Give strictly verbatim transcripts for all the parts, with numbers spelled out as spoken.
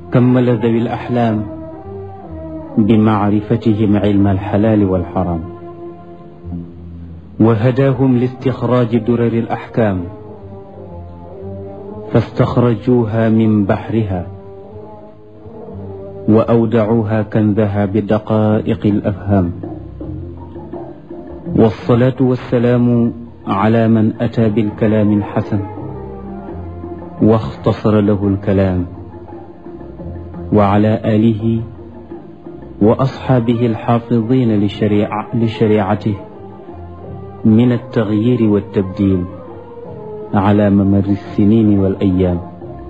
كمل ذوي الأحلام بمعرفتهم علم الحلال والحرام وهداهم لاستخراج درر الأحكام فاستخرجوها من بحرها وأودعوها كنزها بدقائق الأفهام. والصلاة والسلام على من أتى بالكلام الحسن واختصر له الكلام وعلى آله وأصحابه الحافظين لشريعة لشريعته من التغيير والتبديل على ممر السنين والأيام.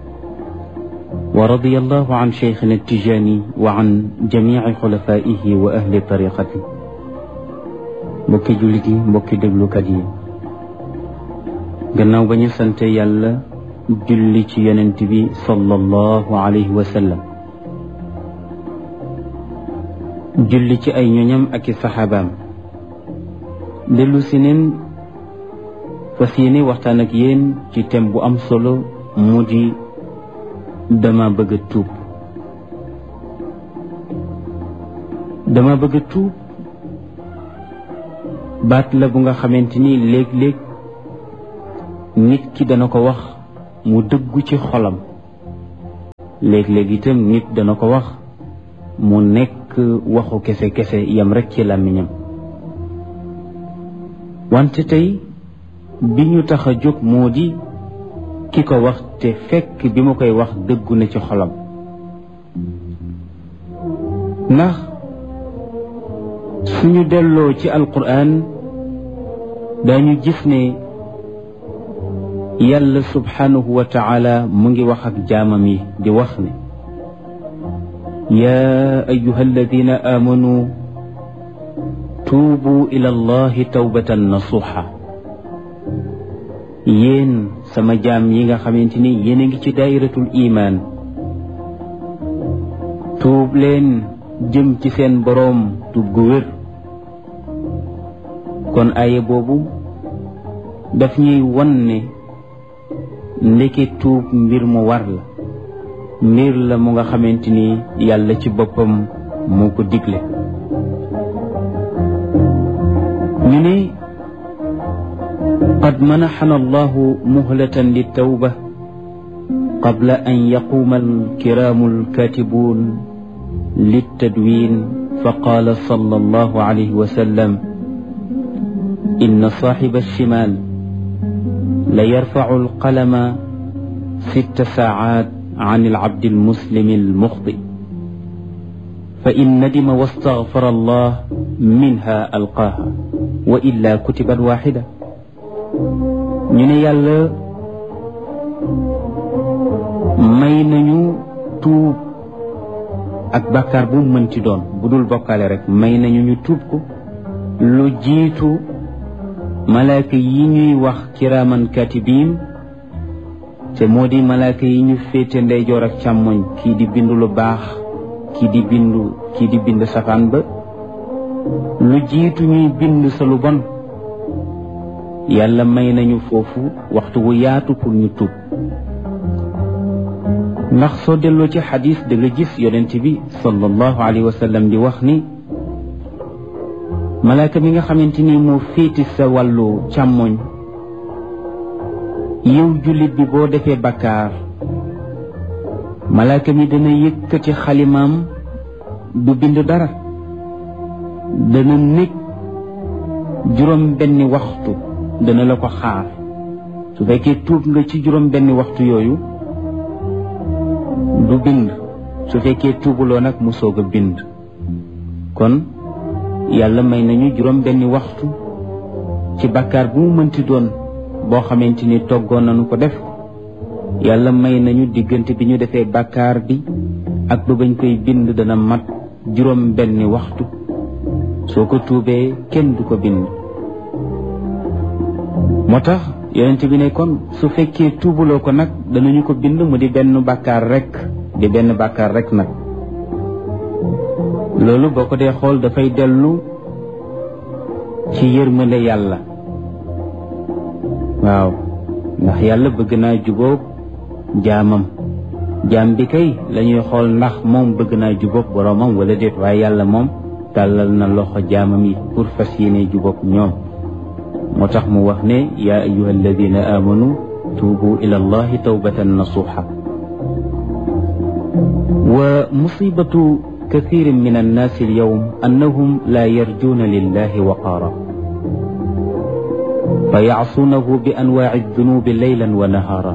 ورضي الله عن شيخنا التجاني وعن جميع خلفائه وأهل طريقته. mbokki jullit yi mbokki déglukat yi gannaaw ba ñu sante yàlla julli ci yonent bi sallallahu alayhi wa sallam julli ci ay ñoñam ak i saxaabaam dellu si neen fas yéene waxtaan ak yéen ci thème bu am solo mu di dama bëgg a tuub dama bëgg a tuub baat la bu nga xamante ni léeg-léeg nit ki dana ko wax mu dëggu ci xolam léeg-léeg itam nit dana ko wax mu nekk waxu kese-kese yam rekk ci làmmiñam wante tey bi ñu tax a jóg moo di ki ko wax te fekk bi ma koy wax dëggu na ci xolam ndax suñu delloo ci alquran dañu gis ne yàlla subhanahu wa taala mu ngi wax ak jaamam yi di wax ne yaa ayuha alladina amanu tuubu ila allahi tawbatan nasuha yéen sama jaam yi nga xamante ni yéen a ngi ci daayiratul imaan tuub leen jëm ci seen boroom tuub gu wér. kon aaya boobu daf ñuy won ne ndeke tuub mbir mu war la mbir la mu nga xamante ni yàlla ci boppam moo ko digle ñu ne qad manaxana allahu muhlatan littawba qabla an yaquuma alkiraamu alkaatibuun littadwiin fa qaala sallallahu alayhi wa sallam inna saaxiba alchimaal la yarfacu alqalama sitta saacaat can alcabdi almuslimi almuxti fa in nadima wastagfara allah minha alqaaha wa illa kutibat waaxida ñu ne yàlla may nañu tuub ak bàkkaar bu mu mënti doon bu dul bokkaale rek may nañu ñu tuub ko lu jiitu malaaka yi ñuy wax kiraaman katibiin te moo di malaaka yi ñu féete ndeyjoor ak càmmoñ kii di bindu lu baax kii di bindu kii di bind safaan ba lu jiitu ñuy bind sa lu bon yàlla may nañu foofu waxtu wu yaatu pour ñu tuub ndax soo delloo ci xadis da nga gis yonent bi sallallahu alayhi wa sallam di wax ni malaaka mi nga xamante ni moo féeti sa wàllu càmmoñ yow jullit bi boo defee bakkaar malaaka mi dana yëkkati xalimaam du bind dara dana nekk juróom benni waxtu dana la ko xaar su fekkee tuub nga ci juróom benni waxtu yooyu du bind su fekkee tuubuloo nag mu soog a bind kon yàlla may nañu juróom benni waxtu ci bakkaar bu mu mënti doon boo xamante ni toggoon nañu ko def ko yàlla may nañu diggante bi ñu defee bakkaar bi ak ba bañ koy bind dana mat juróom benni waxtu soo ko tuubee kenn du ko bind moo tax yonent bi ne kon su fekkee tuubuloo ko nag danañu ko bind mu di benn bàkkaar rek di benn bàkkaar rek nag loolu boo ko dee xool dafay dellu ci yërmande yàlla waaw ndax yàlla bëgg naa jubóog jaamam jaam bi kay la ñuy xool ndax moom bëgg naa jubóog boroomam wala déet, waaye yàlla moom tàllal na loxo jaamam yi pour fas yéene jubóog ñoom. moo tax mu wax ne yaa ayyuha alladina amanu tuubu ila allahi tawbatan nasuha. wa musibatu kathirin min annaasi alyawm annahum la yarjuuna lillahi waqaara fa yacsuunahu bi anwaaci aldunubi leylan wa nahaara.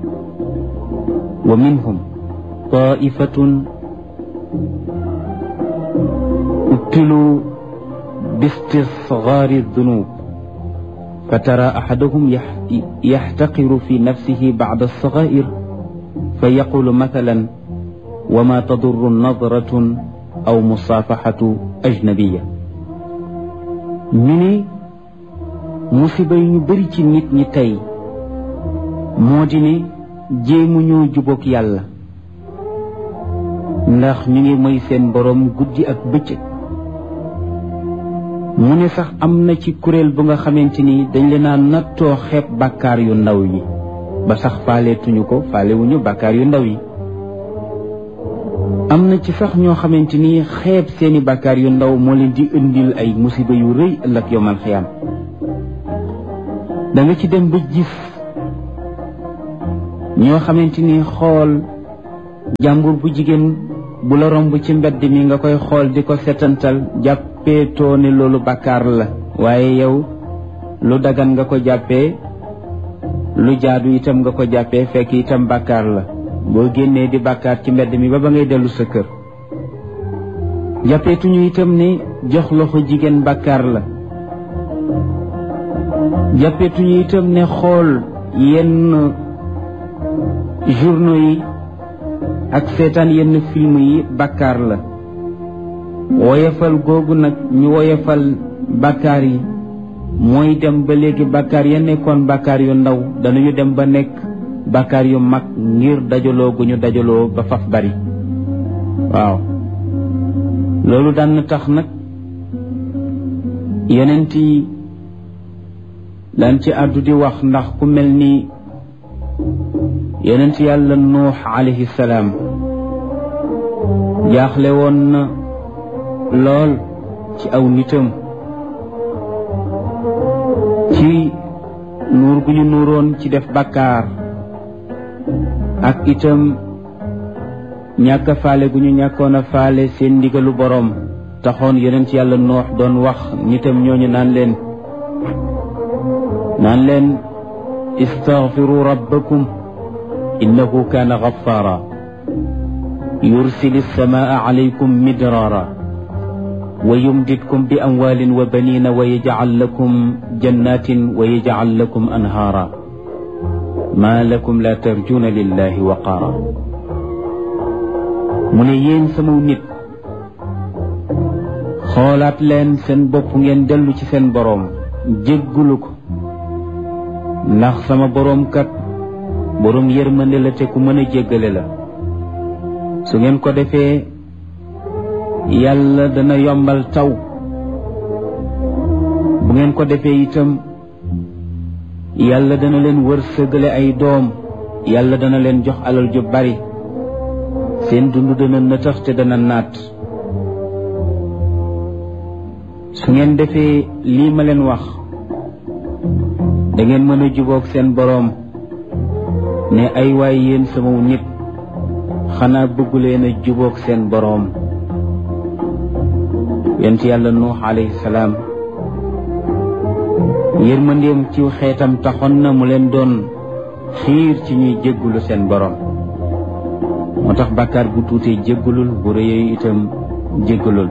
wa minhum taifatun ubtiluu bistisgaari aldunub فترى أحدهم يحتقر في نفسه بعد الصغائر فيقول مثلا وما تضر نظرة أو مصافحة أجنبية. ñu ne musiba yi ñu bëri ci nit ñi tey moo di ne jéemuñoo jubóog yàlla ndax ñu ngi moy seen boroom guddi ak bëccëg. mu ne sax am na ci kuréel bu nga xamante ni dañ leen a nattoo xeeb bàkkaar yu ndaw yi ba sax faaleetuñu ko faalewuñu bàkkaar yu ndaw yi. am na ci sax ñoo xamante ni xeeb seeni bàkkaar yu ndaw moo leen di indil ay musiba yu rëy ëllëg yawmal xiyaam. da nga ci dem ba gis ñoo xamante ni xool jàmbur bu jigéen bu la romb ci mbedd mi nga koy xool di ko setantal jàppeetoo ne loolu bàkkaar la, waaye yow lu dagan nga ko jàppee, lu jaadu itam nga ko jàppee, fekk itam bàkkaar la. boo génnee di bàkkaar ci mbedd mi ba ba ngay dellu sa kër. jàppeetuñu itam ne jox loxo jigéen bàkkaar la. jàppeetuñu itam ne xool yenn journaux yi ak seetaan yenn film yi bàkkaar la. woyefal googu nag ñu woyefal bàkkaar yi mooy dem ba léegi bàkkaar ya nekkoon bàkkaar yu ndaw danañu dem ba nekk bàkkaar yu mag ngir dajaloo gu ñu dajaloo ba faf bari. waaw loolu daan na tax nag yonent yi daan ci àddu di wax, ndax ku mel ni yonent yàlla nuux alayhi salaam jaaxle woon na lool ci aw nitam ci nuur gu ñu nuuroon ci def bàkkaar ak itam ñàkk a faale gu ñu ñàkkoon a faale seen ndigalu boroom taxoon yonent yàlla nuux doon wax nitam ñooñu naan leen naan leen istaghfiru rabbakum innahu kaana gaffaara yursili samaa alaykum midraara wa yumdidkum bi amwaalin wa baniina wa yaj'al lakum jannatin wa yaj'al lakum anhaara maa lakum laa tarjuuna lillahi waqaara. mu ne yéen sama nit xoolaat leen seen bopp ngeen dellu ci seen boroom jéggulu ko, ndax sama boroom kat boroom yërmande la te ku mën a jéggale la. su ngeen ko defee yàlla dana yombal taw, bu ngeen ko defee itam yàlla dana leen wërsëgale ay doom, yàlla dana leen jox alal ju bari, seen dund dana nëtax te dana naat. su ngeen defee lii ma leen wax da ngeen mën a jubóog seen boroom ne ay waay yéen sama nit xanaa bëgguleen a jubóog seen boroom. yonent yàlla nuux alayhi salaam yërmandeem ci xeetam taxoon na mu leen doon xiir ci ñuy jéggulu seen boroom. moo tax bàkkaar bu tuutee jéggulul, bu rëyee itam jéggulul.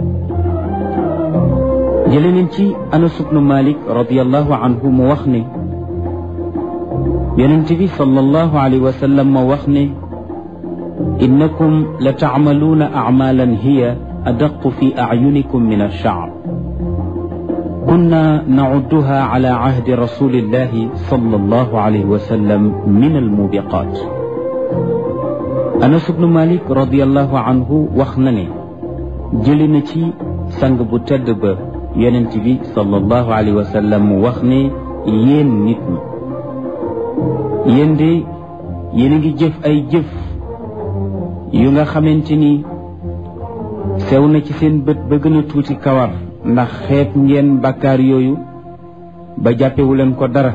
jële nañ ci Anas ibnu Malik radiyallahu anhu mu wax ne yonent bi sallallahu alayhi wa sallam ma wax ne innakum la taamaluuna acmaalan hiya adaqu fi acyunikum min alshacb kunna nacudduha cala cahdi rasulillahi sallallahu alayhi wa sallam min almubiqaat. Anas ibnu Malik radiyallahu anhu wax na ne jële na ci sang bu tedd ba yonent bi sallallahu alayhi wa sallam mu wax ne yéen nit ñi yéen de yéen a ngi jëf ay jëf yu nga xamante ni sew na ci seen bët ba gën a tuuti kawar ndax xeeb ngeen bàkkaar yooyu ba jàppewu leen ko dara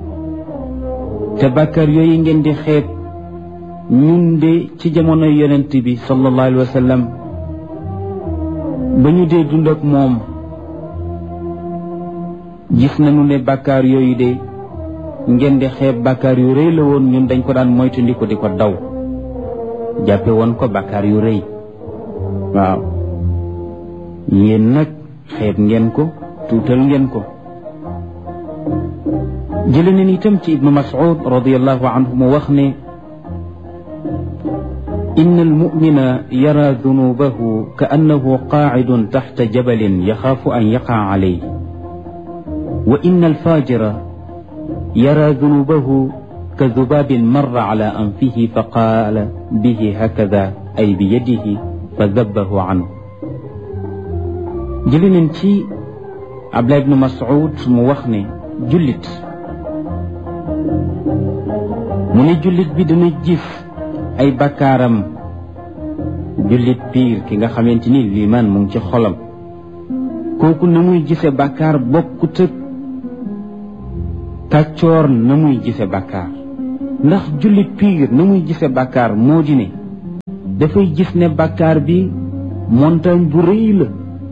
te bàkkaar yooyu ngeen di xeeb ñun de ci jamono yonent bi sallallahu alayhi wa sallam ba ñu dee dund ak moom gis nañu ne bàkkaar yooyu de ngeen di xeeb bàkkaar yu rëy la woon ñun dañ ko daan moytandiku di ko daw jàppe woon ko bàkkaar yu rëy waaw yéen nag xeeb ngeen ko tuutal ngeen ko jële nañ itam ci ibnu mas'ud radiyallahu anhu mu wax ne inna almu'mina yara dunubahu ka annahu qaacidun taxta jabalin yaxaafu an yaqaa alayhi wa inna alfajira yara dunubahu ka dubabin marra ala anfihi fa qaala bihi hakada ay bi yadihi fa dabbahu anhu jële nañ ci Abdullah ibnu Mas'ud mu wax ne jullit mu ne jullit bi dana gis ay bakkaaram jullit piir ki nga xamante ni liimaan mu ngi ci xolam kooku na muy gise bakkaar bokkut ak kàccoor na muy gise bakkaar ndax jullit piir na muy gise bakkaar moo di ne dafay gis ne bakkaar bi montagne bu rëy la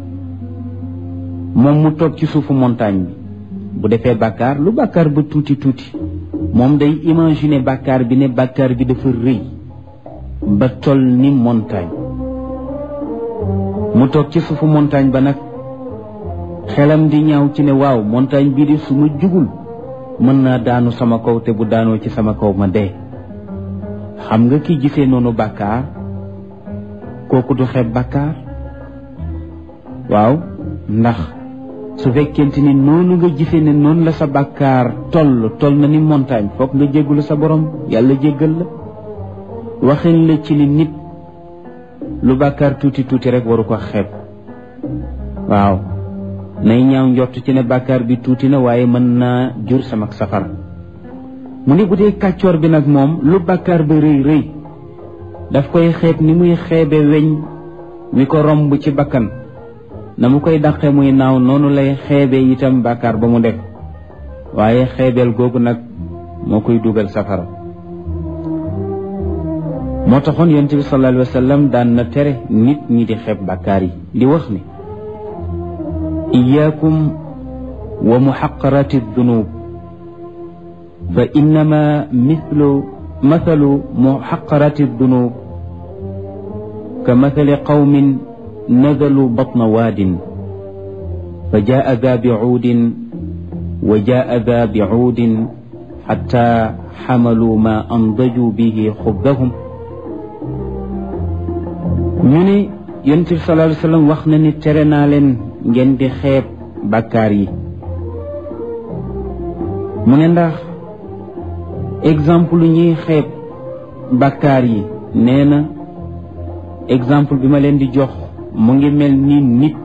moom mu toog ci suufu montagne bi bu defee bakkaar lu bakkaar ba tuuti tuuti moom day imaginer bakkaar bi ne bakkaar bi dafa rëy ba toll ni montagne mu toog ci suufu montagne ba nag xelam di ñaaw ci ne waaw montagne bii di su ma jugul mën naa daanu sama kaw te bu daanoo ci sama kaw ma dee xam nga ki gisee noonu bakkaar kooku du xeeb bakkaar waaw ndax su fekkente ni noonu nga gisee ne noonu la sa bakkaar toll toll na ni montagne foog nga jéggulu sa borom yàlla jéggal la waxin la ci li nit lu bakkaar tuuti tuuti rek waru ko xeeb waaw nay ñaaw njort ci ne bakkaar bi tuuti na waaye mën naa jur sama safara mu ne bu dee kàccoor bi nag moom lu bakkaar ba rëy rëy daf koy xeeb ni muy xeebe weñ mi ko romb ci bakkan na mu koy dàqe muy naaw noonu lay xeebe itam bàkkaar ba mu def waaye xeebeel googu nag moo koy dugal safara moo taxoon yonent bi sallallahu alayhi wa sallam daan na tere nit ñi di xeeb bàkkaar yi di wax ni iyaakum wa muxaqarati dunub fa innama mithlu mathalu muxaqarati dunub ka mathali qawmin نزلوا بطن واد فجاء ذا بعود وجاء ذا بعود حتى حملوا ما أنضجوا به خبزهم ñu ne Yonent bi sallallahu alayhi wa sallam wax na ni tere naa leen ngeen di xeeb bàkkaar yi mu ne ndax exemple ñuy xeeb bàkkaar yi nee na exemple bi ma leen di jox mu ngi mel ni nit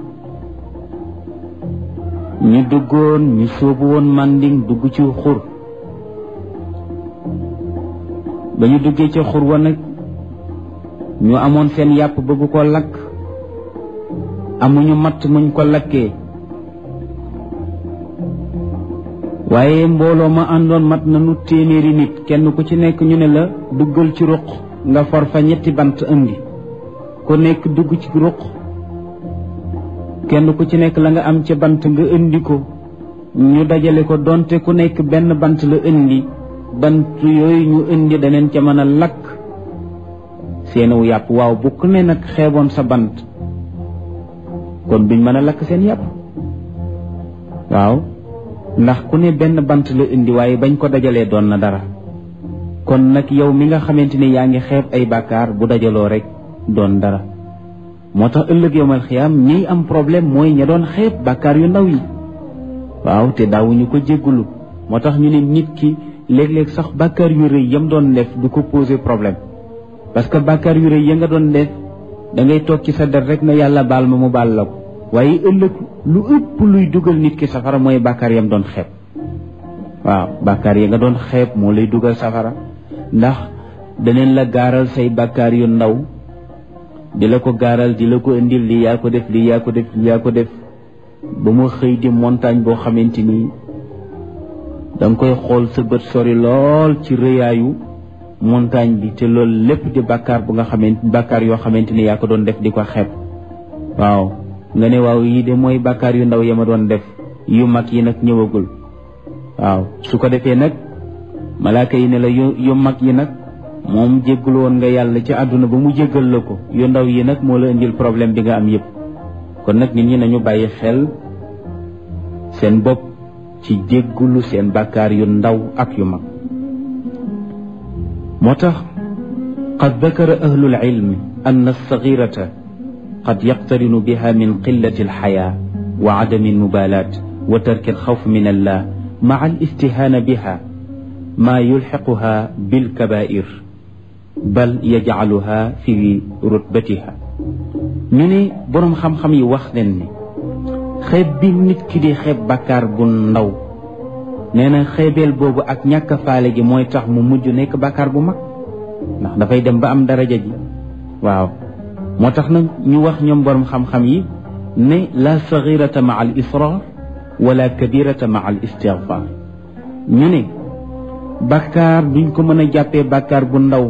ñu duggoon ñu sóobu woon manding dugg ci xur ba ñu duggee ca xur wa nag ñu amoon seen yàpp bëgg ko lakk amuñu matt muñ ko lakkee waaye mbooloo ma àndoon mat nañu téeméeri nit kenn ku ci nekk ñu ne la duggal ci ruq nga for fa ñetti bant indi ku nekk dugg ci ruq kenn ku ci nekk la nga am ca bant nga indi ko ñu dajale ko donte ku nekk benn bant la indi bant yooyu ñu indi daneen ca mën a lakk seenu yàpp waaw bu ku ne nag xeeboon sa bant kon duñ mën a lakk seen yàpp waaw ndax ku ne benn bant la indi waaye bañ ko dajalee doon na dara kon nag yow mi nga xamante ne yaa ngi xeeb ay bàkkaar bu dajaloo rek doon dara moo tax ëllëg yowmal xiyaam ñiy am problème mooy ña doon xeeb bàkkaar yu ndaw yi waaw te daawuñu ko jéggulu moo tax ñu ne nit ki léeg-léeg sax bàkkaar yu rëy yam doon def du ko poser problème parce que bàkkaar yu rëy ya nga doon def da ngay toog ci sa der rek na yàlla baal ma mu baal la ko waaye ëllëg lu ëpp luy dugal nit ki safara mooy bàkkaar yam doon xeeb waaw bàkkaar ya nga doon xeeb moo lay dugal safara ndax daneen la gaaral say bàkkaar yu ndaw di la ko gaaral di la ko indil li yaa ko def li yaa ko def li yaa ko def ba mu xëy di montagne boo xamante ni danga koy xool sa bët sori lool ci rëyaayu montagne bi te loolu lépp di bàkkaar bu nga xamante bàkkaar yoo xamante ni yaa ko doon def di ko xeeb waaw nga ne waaw yii de mooy bàkkaar yu ndaw ya ma doon def yu mag yi nag ñëwagul waaw su ko defee nag malaaka yi ne la yu yu mag yi nag moom jéggul woon nga yàlla ci àdduna ba mu jéggal la ko yu ndaw yi nag moo la indil problème bi nga am yépp kon nag nit ñi nañu bàyyi xel seen bopp ci jéggulu seen bàkkaar yu ndaw ak yu mag moo tax qad dakara ahlul ilmi ann alsaxirata qad yaqtarinu biha min qillati alxayaa wa adami almubalat wa tarki alxawf min allah maa alistihaana biha maa yulxiquha bilkabair bal yajcaluha fi rutbatiha ñu ne boroom xam-xam yi wax nen ne xeeb bi nit ki di xeeb bàkkaar bu ndaw nee na xeebeel boobu ak ñàkk faale gi mooy tax mu mujj nekk bàkkaar bu mag ndax dafay dem ba am daraja ji waaw moo tax nag ñu wax ñoom boroom xam-xam yi ne la saxirata ma al israr wala kabirata ma al istigfar ñu ne bàkkaar duñ ko mën a jàppee bàkkaar bu ndaw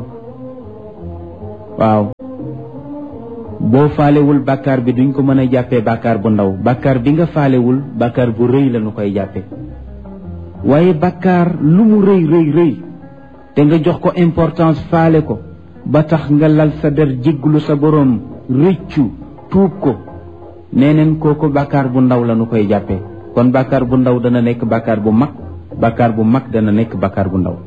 waaw boo faalewul bàkkaar bi duñ ko mën a jàppee bàkkaar bu ndaw bàkkaar bi nga faalewul bàkkaar bu rëy la ñu koy jàppee waaye bàkkaar lu mu rëy rëy rëy te nga jox ko importance faale ko ba tax nga lal sa der jégglu sa boroom rëccu tuub ko neneen kooku bàkkaar bu ndaw la ñu koy jàppee kon bàkkaar bu ndaw dana nekk bàkkaar bu mag bàkkaar bu mag dana nekk bàkkaar bu ndaw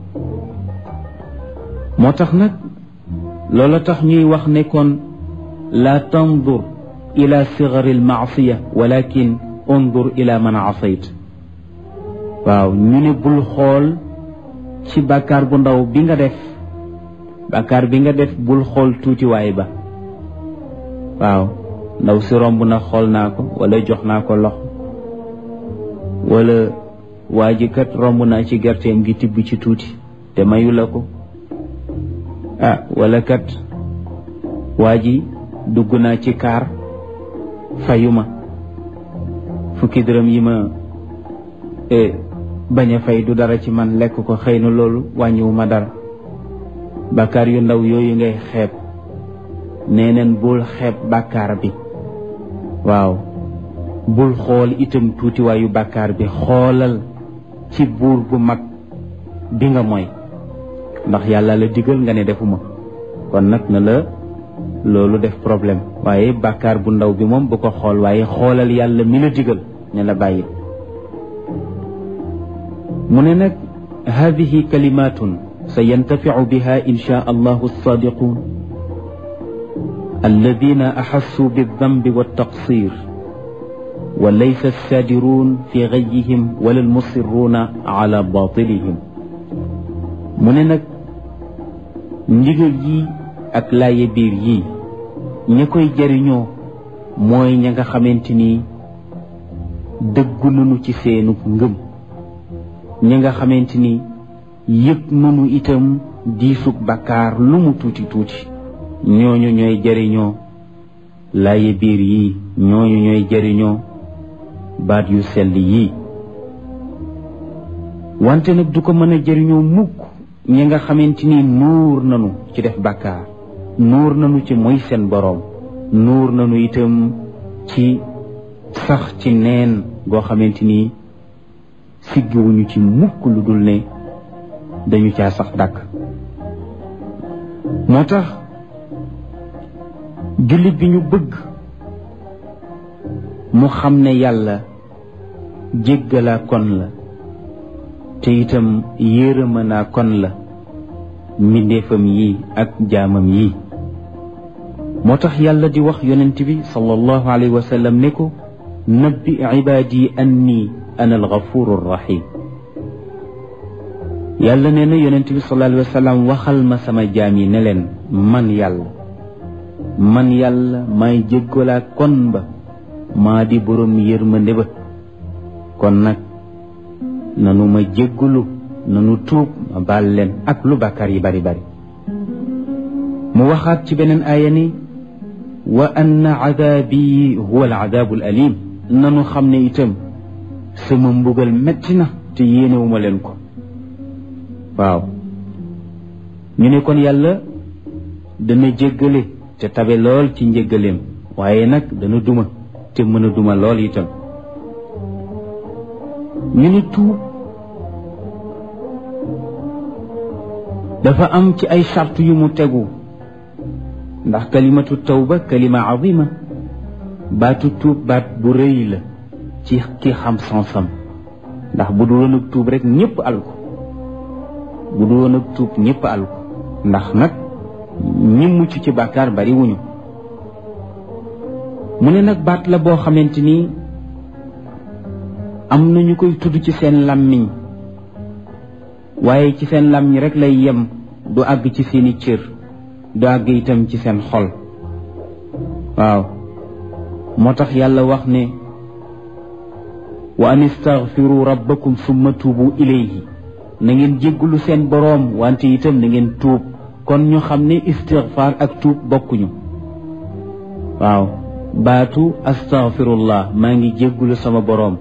moo tax nag loola tax ñuy wax ne kon la tandur ila sigari almaasiya walakin undur ila man asayt waaw ñu ne bul xool ci bàkkaar bu ndaw bi nga def bàkkaar bi nga def bul xool tuutiwaay ba waaw ndaw si romb na xool naa ko wala jox naa ko loxo wala waa ji kat romb naa ci gerteem gi tibb ci tuuti te mayu la ko ah wala kat waa ji dugg naa ci kaar fayuma fukki dërëm yi ma bañ a fay du dara ci man lekk ko xëy na loolu wàññiwuma dara bàkkaar yu ndaw yooyu ngay xeeb nee neen bul xeeb bàkkaar bi waaw bul xool itam tuutiwaayu bàkkaar bi xoolal ci buur bu mag bi nga mooy ndax yàlla la digal nga ne defuma kon nag na la loolu def problème waaye bàkkaar bu ndaw bi moom bu ko xool waaye xoolal yàlla mi la digal ne la bàyyi mu ne nag hadihi kalimatun sa yantaficu biha insha allahu alsadiqun alladina axassuu bildambi waltaqsir wa laysa alsaadirun fi gayihim wala almusirruuna ala batilihim mu ne nag ndigal yi ak laaye biir yii ña koy jariñoo mooy ña nga xamante ni dëggu nañu ci seenu ngëm ña nga xamante ni yëg nañu itam diisug bàkkaar lu mu tuuti tuuti ñooñu ñooy jariñoo laaye biir yii ñooñu ñooy jariñoo baat yu sell yii wante nag du ko mën a jariñoo mukk ñi nga xamante ni nuur nañu ci def bàkkaar nuur nañu ci mooy seen boroom nuur nañu itam ci sax ci neen goo xamante ni siggiwuñu ci mukk lu dul ne dañu caa sax dàkk moo tax jullit bi ñu bëgg mu xam ne yàlla jéggalaa kon la te itam yéerama naa kon la mbindeefam yi ak jaamam yi moo tax yàlla di wax yonent bi sallallahu alayhi wa sallam ne ko nabbi ibaadi anni ana alghafuru rahim yàlla nee na yonent bi sallallahu alayhi wa sallam waxal ma sama jaam yi ne leen man yàlla man yàlla may jéggalaa kon ba maa di borom yërmande ba kon nag nanu ma jéggalu nanu tuub ma baal leen ak lu bàkkaar yi bari bari mu waxaat ci beneen aaya ni wa anna adaabi huwa al adaabu al alim nanu xam ne itam sama mbugal metti na te yéenewuma leen ko. waaw ñu ne kon yàlla dana jéggale te tabe lool ci njéggaleem waaye nag dana duma te mën a duma lool itam. ñu ne tuub dafa am ci ay charte yu mu tegu ndax kalimatu tawba kalima azima baatu tuub baat bu rëy la ci ki xam sansam ndax bu du woon ak tuub rek ñëpp alko bu du woon ak tuub ñëpp alko ndax nag ñi mucc ci bàkkaar bari wuñu. mu ne nag baat la boo xamante ni am na ñu koy tudd ci seen làmmiñ waaye ci seen làmmiñ rek lay yem du àgg ci seeni cër du àgg itam ci seen xol. waaw moo tax yàlla wax ne wa an istaghfiru rabbakum summa tuubu ilayhi na ngeen jéggulu seen boroom wante itam na ngeen tuub. kon ñu xam ne istighfar ak tuub bokkuñu. waaw baatu astaghfirullah maa ngi jéggulu sama boroom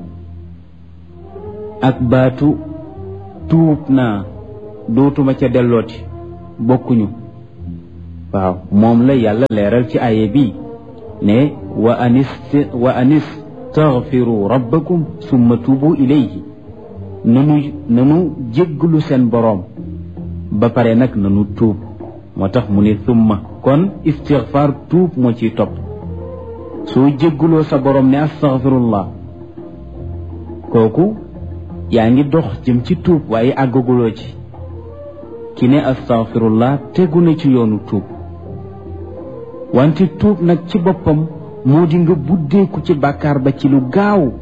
ak baatu tuub naa dootuma ca dellooti bokkuñu. waaw moom la yàlla leeral ci aaya bi ne wa anis wa anistaghfiru rabbakum summa tuubu ilayhi nanu nanu jégglu seen boroom ba pare nag nanu tuub. moo tax mu ne summa kon istighfar tuub moo ciy topp. soo jégguloo sa boroom ne astaghfirullah kooku yaa ngi dox jëm ci tuub waaye àggaguloo ci. ki ne astaghfirullah tegu na ci yoonu tuub wante tuub nag ci boppam moo di nga buddeeku ci bàkkaar ba ci lu gaaw.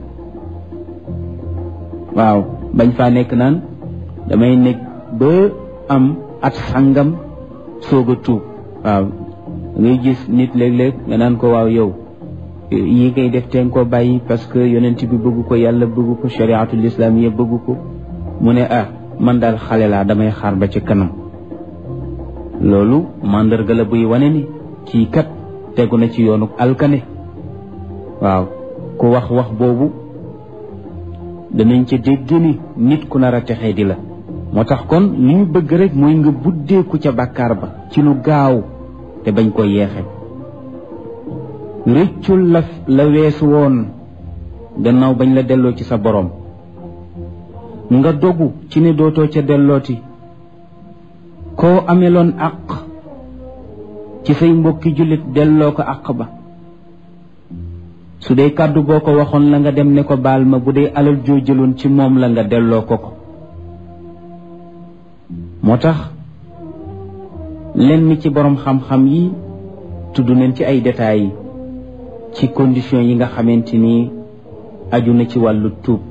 waaw bañ faa nekk naan damay nekk ba am at sangam soog a tuub. waaw ngay gis nit léeg-léeg nga naan ko waaw yow yi ngay def teen koo bàyyi parce que yonent bi bëgg ko yàlla bëgg ko shariatul islamiyya bëgg ko. mu ne ah man daal xale laa damay xaar ba ci kanam. loolu màndarga la buy wane ni kii kat tegu na ci yoonu alkane. waaw ku wax wax boobu danañ ca dégg ni nit ku nar a texee di la. moo tax kon li ñu bëgg rek mooy nga buddeeku ca bàkkaar ba ci lu gaaw te bañ ko yeexe. rëccul la la weesu woon gannaaw bañ la delloo ci sa boroom nga dogu ci ne dootoo ca dellooti. koo ameloon àq ci say mbokki jullit delloo ko àq ba. su dee kàddu boo ko waxoon la nga dem ne ko baal ma, bu dee alal joo jëloon ci moom la nga delloo ko ko. moo tax lenn ci boroom xam-xam yi tudd nañ ci ay détails yi ci conditions yi nga xamante ni aju na ci wàllu tuub.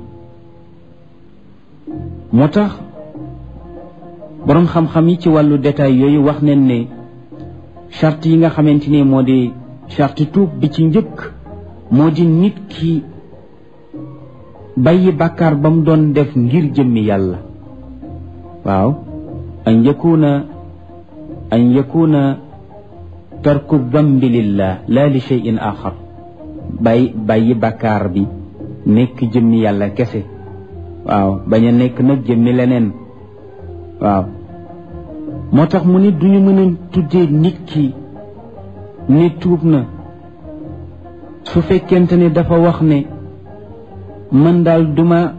moo tax boroom xam-xam yi ci wàllu détail yooyu wax nañ ne charte yi nga xamante ni moo di charte tuub bi ci njëkk moo di nit ki bàyyi bàkkaar ba mu doon def ngir jëmmi yàlla. waaw an yakuna an yakuna tarku dambi lillah la li shay'in axar. bàyyi bàyyi bàkkaar bi nekk jëmmi yàlla kese. waaw bañ a nekk nag jëmmi leneen. waaw moo tax mu ne duñu mën a tuddee nit ki ne tuub na su fekkente ne dafa wax ne man daal duma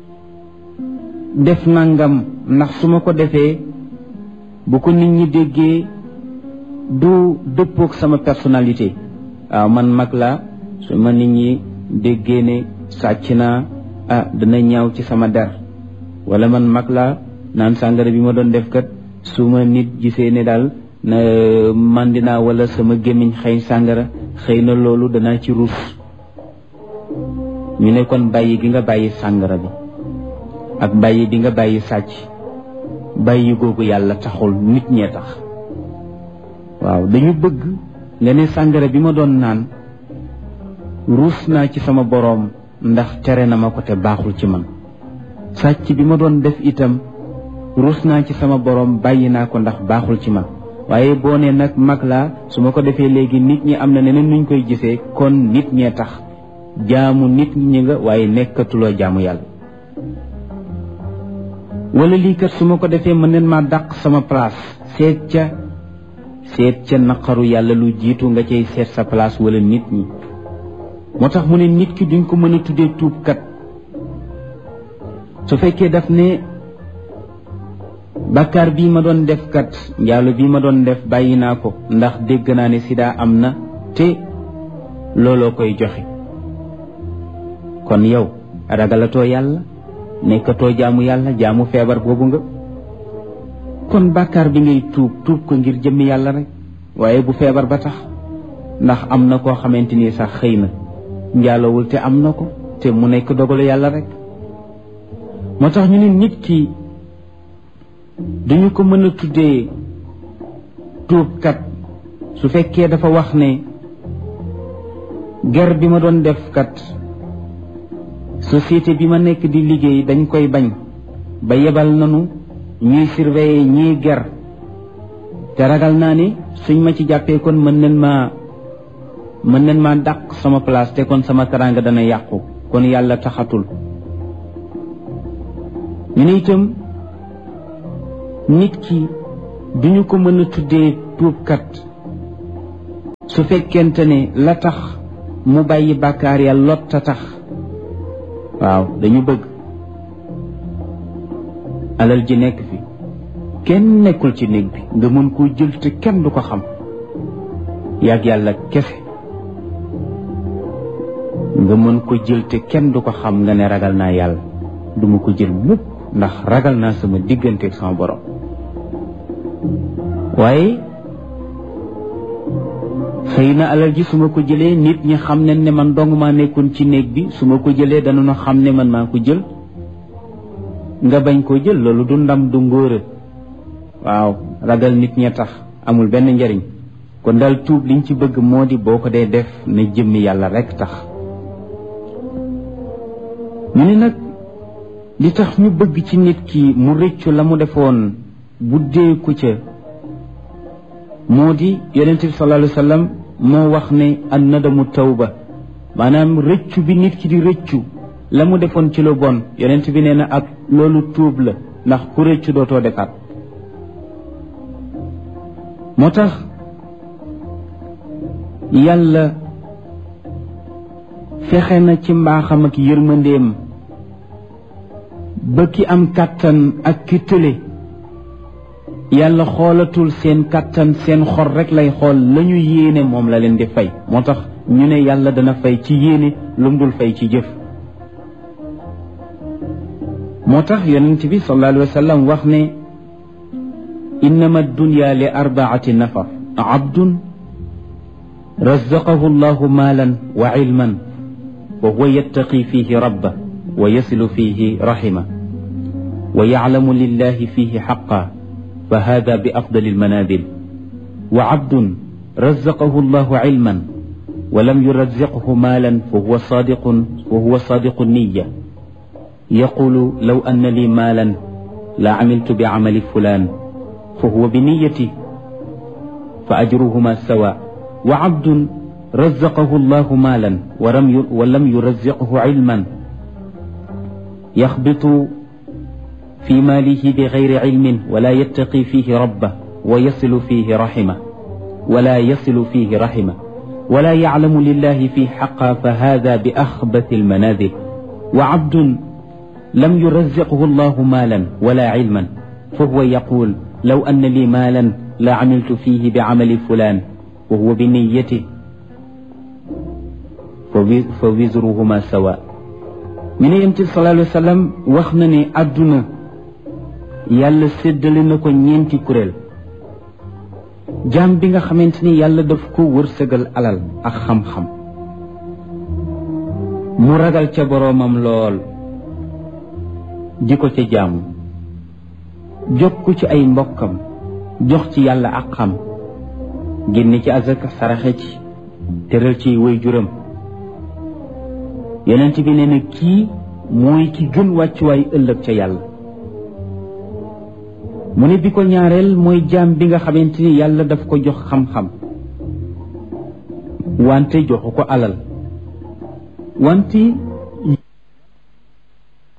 def nangam ndax su ma ko defee bu ko nit ñi déggee du dëppook sama personnalité. waaw man mag la su ma nit ñi déggee ne sàcc naa ah dana ñaaw ci sama der. wala man mag la naan sàngara bi ma doon def kat su ma nit gisee ne daal na mandina wala sama gémmiñ xëy sàngara xëy na loolu danaa ci ruus. ñu ne kon bàyyi gi nga bàyyi sàngara bi ak bàyyi bi nga bàyyi sàcc bàyyi googu yàlla taxul, nit ñee tax. waaw dañu bëgg nga ne sàngara bi ma doon naan ruus naa ci sama boroom ndax tere na ma ko te baaxul ci man. sàcc bi ma doon def itam ruus naa ci sama boroom bàyyi naa ko ndax baaxul ci man. waaye boo ne nag mag laa su ma ko defee léegi nit ñi am na neneen nuñ koy gisee kon nit ñee tax jaamu nit ñi nga waaye nekkatuloo jaamu yàlla. wala lii kat su ma ko defee mën neen maa dàq sama place seet ca seet ca naqaru yàlla lu jiitu nga cay seet sa place wala nit ñi. moo tax mu ne nit ki duñ ko mën a tuddee tuubkat su fekkee daf ne bàkkaar bii ma doon def kat njaalo bii ma doon def bàyyi naa ko ndax dégg naa ne sida am na te looloo koy joxe. kon yow ragalatoo yàlla nekkatoo jaamu yàlla jaamu feebar boobu nga. kon bàkkaar bi ngay tuub tuub ko ngir jëmmi yàlla rek waaye bu feebar ba tax ndax am na koo xamante ni sax xëy na njaalowul te am na ko te mu nekk dogalu yàlla rek. moo tax ñu ne nit ki duñu ko mën a tuddee tuubkat su fekkee dafa wax ne ger bi ma doon def kat société bi ma nekk di liggéey dañ koy bañ ba yebal nanu ñuy surveiller ñiy ger te ragal naa ni suñ ma ci jàppee kon mën nen ma mën nen ma dàq sama place te kon sama teraanga dana yàqu kon yàlla taxatul. ñu ne itam nit ki duñu ko mën a tuddee tuubkat su fekkente ne la tax mu bàyyi bàkkaar ya lot a tax. waaw dañu bëgg alal ji nekk fi kenn nekkul ci néeg bi nga mën koo jël te kenn du ko xam yàgg yàlla kese nga mën ko jël te kenn du ko xam nga ne ragal naa yàlla duma ko jël mukk ndax ragal naa sama diggante ak sama borom. waaye xëy na alal ji su ma ko jëlee nit ñi xam ne ne man dong maa nekkoon ci néeg bi su ma ko jëlee danañu xam ne man maa ko jël nga bañ koo jël loolu du ndam du ngóora. waaw ragal nit ñee tax amul benn njariñ. kon daal tuub liñ ci bëgg moo di boo ko dee def na jëmmi yàlla rekk tax. mu ne nag li tax ñu bëgg ci nit ki mu rëccu la mu defoon buddeeku ca moo di yonent bi sallallahu alayhi wa sallam moo wax ne an nadamu tawba maanaam rëccu bi nit ki di rëccu la mu defoon ci lu bon yonent bi nee na ak loolu tuub la ndax ku rëccu dootoo defaat. moo tax yàlla fexe na ci mbaaxam ak yërmandeem ba ki am kàttan ak ki tële yàlla xoolatul seen kàttan seen xol rek lay xool la ñu yéene moom la leen di fay. moo tax ñu ne yàlla dana fay ci yéene lu mu dul fay ci jëf. moo tax yonent bi sallallahu alayhi wa sallam wax ne innama dunya li arbaati nafar abdun razaqahu llahu maalan wa ilman wa huwa yattaqi fihi rabba wa yasilu fihi rahima wa yaclamu lillahi fihi xaqa fa hada bi afdali almanazil wa abdun razaqahu llahu cilman wa lam yurazziqhu maalan fa huwa sadiqun fa huwa sadiqu niya yaqulu law anna li maalan la camiltu bicamali fulan fa huwa biniyati fa ajruhuma sawa wa abdun razaqahu llahu maalan wa lam yurazziqhu cilman yaxbitu fi maalihi bigayri cilmin wala yattaqi fihi rabba wa yasilu fihi raxima wala yasilu fihi raxima wala yaclamu lillahi fi xaqa fa hada bi axbati almanazil wa cabdun lam yurazziqhu llahu maalan wala cilman fa huwa yaqul law anna li maalan la camiltu fihi bicamali fulan wa huwa biniyati fa wizruhuma sawa. mi ne yonent bi sallallahu alayhi wa sallam wax na ne àdduna yàlla séddale na ko ñeenti kuréel. jaam bi nga xamante ni yàlla daf ko wërsëgal alal ak xam-xam mu ragal ca boroomam lool di ko ca jaamu jokku ci ay mbokkam jox ci yàlla ak xam génne ci azaka saraxe ci teral ci way juram yonent bi nee na kii mooy ki gën wàccuwaay ëllëg ca yàlla mu ne bi ko ñaareel mooy jaam bi nga xamante ni yàlla daf ko jox xam-xam wante joxu ko alal wante